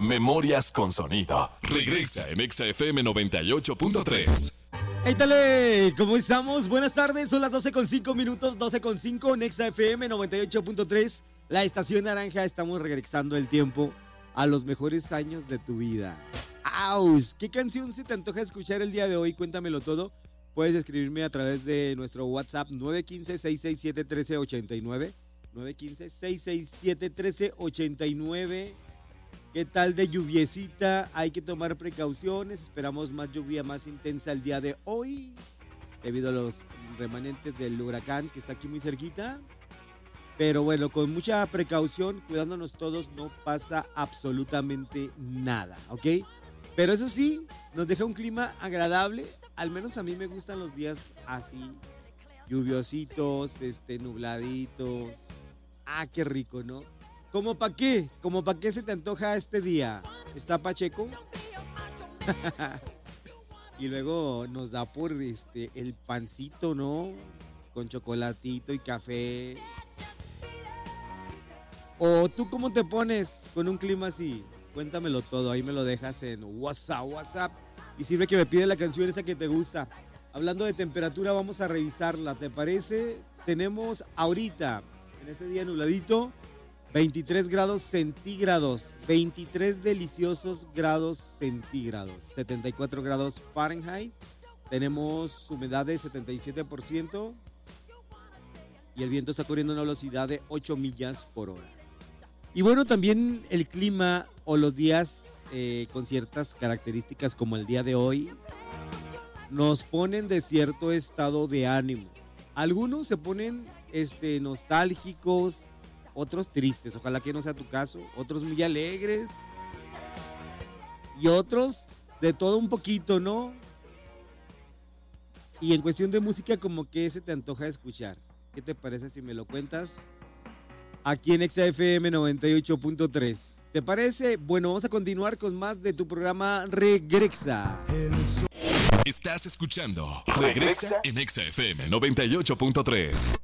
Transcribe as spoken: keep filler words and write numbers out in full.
Memorias con sonido. Regresa en Exa F M noventa y ocho punto tres. Hey, dale, ¿cómo estamos? Buenas tardes, son las doce con cinco minutos, doce con cinco en Exa F M noventa y ocho punto tres. La estación naranja, estamos regresando el tiempo a los mejores años de tu vida. ¡Aus! ¿Qué canción se te antoja escuchar el día de hoy? Cuéntamelo todo. Puedes escribirme a través de nuestro WhatsApp nueve uno cinco, seis seis siete, uno tres ocho nueve. nueve uno cinco, seis seis siete, uno tres ocho nueve. ¿Qué tal de lluviecita? Hay que tomar precauciones. Esperamos más lluvia más intensa el día de hoy, debido a los remanentes del huracán que está aquí muy cerquita. Pero bueno, con mucha precaución, cuidándonos todos, no pasa absolutamente nada, ¿ok? Pero eso sí, nos deja un clima agradable. Al menos a mí me gustan los días así, lluviositos, este, nubladitos. Ah, qué rico, ¿no? ¿Cómo pa' qué? ¿Cómo pa' qué se te antoja este día? ¿Está Pacheco? Y luego nos da por este el pancito, ¿no? Con chocolatito y café. ¿O tú cómo te pones con un clima así? Cuéntamelo todo, ahí me lo dejas en WhatsApp, WhatsApp. Y sirve que me pide la canción esa que te gusta. Hablando de temperatura, vamos a revisarla, ¿te parece? Tenemos ahorita, en este día nubladito, veintitrés grados centígrados, veintitrés deliciosos grados centígrados, setenta y cuatro grados Fahrenheit. Tenemos humedad de setenta y siete por ciento y el viento está corriendo a una velocidad de ocho millas por hora. Y bueno, también el clima o los días eh, con ciertas características como el día de hoy nos ponen de cierto estado de ánimo. Algunos se ponen este, nostálgicos, otros tristes, ojalá que no sea tu caso, otros muy alegres y otros de todo un poquito, ¿no? Y en cuestión de música, como que se te antoja escuchar. ¿Qué te parece si me lo cuentas? Aquí en Exa F M noventa y ocho punto tres. ¿Te parece? Bueno, vamos a continuar con más de tu programa Regresa. Estás escuchando Regresa en Exa F M noventa y ocho punto tres.